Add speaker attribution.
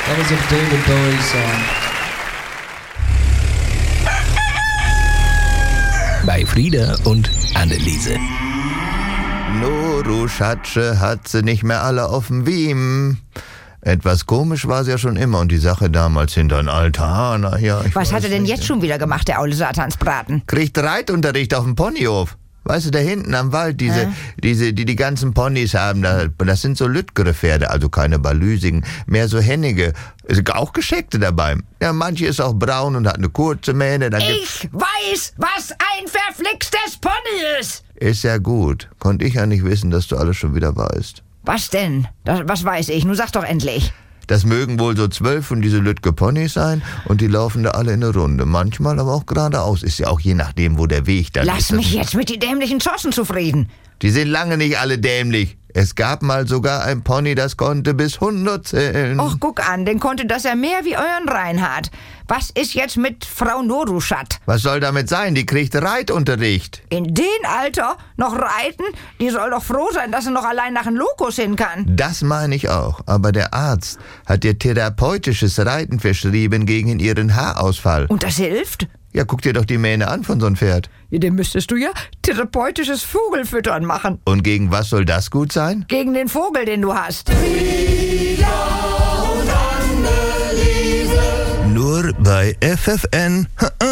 Speaker 1: That was a David Bowie song.
Speaker 2: Bei Frieda und Anneliese.
Speaker 3: No, du Schatsche, hat sie nicht mehr alle auf dem Wiem. Etwas komisch war sie ja schon immer und die Sache damals hinter den Altar, naja.
Speaker 4: Was hat er denn jetzt schon wieder gemacht, der aule Satansbraten?
Speaker 3: Kriegt Reitunterricht auf dem Ponyhof. Weißt du, da hinten am Wald, die ganzen Ponys haben, das sind so Lüttgere Pferde, also keine Balüsigen, mehr so Hennige, auch Gescheckte dabei. Ja, manche ist auch braun und hat eine kurze Mähne.
Speaker 4: Ich weiß, was ein verflixtes Pony ist!
Speaker 3: Ist ja gut. Konnte ich ja nicht wissen, dass du alles schon wieder weißt.
Speaker 4: Was denn? Was weiß ich? Nun sag doch endlich.
Speaker 3: Das mögen wohl so 12 von diese Lütge Ponys sein und die laufen da alle in eine Runde. Manchmal aber auch geradeaus. Ist ja auch je nachdem, wo der Weg dann ist.
Speaker 4: Lass mich jetzt mit die dämlichen Zossen zufrieden.
Speaker 3: Die sind lange nicht alle dämlich. Es gab mal sogar ein Pony, das konnte bis 100 zählen.
Speaker 4: Och, guck an, den konnte das ja mehr wie euren Reinhard. Was ist jetzt mit Frau Noruschat?
Speaker 3: Was soll damit sein? Die kriegt Reitunterricht.
Speaker 4: In dem Alter noch reiten? Die soll doch froh sein, dass sie noch allein nach dem Lokus hin kann.
Speaker 3: Das meine ich auch. Aber der Arzt hat ihr therapeutisches Reiten verschrieben gegen ihren Haarausfall.
Speaker 4: Und das hilft?
Speaker 3: Ja, guck dir doch die Mähne an von so einem Pferd.
Speaker 4: Ja, dem müsstest du ja therapeutisches Vogelfüttern machen.
Speaker 3: Und gegen was soll das gut sein?
Speaker 4: Gegen den Vogel, den du hast.
Speaker 3: Nur bei FFN.